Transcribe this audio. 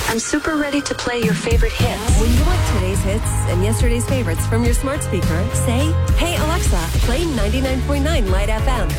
I'm super ready to play your favorite hits. When you want today's hits and yesterday's favorites from your smart speaker, say, "Hey Alexa, play 99.9 Light FM."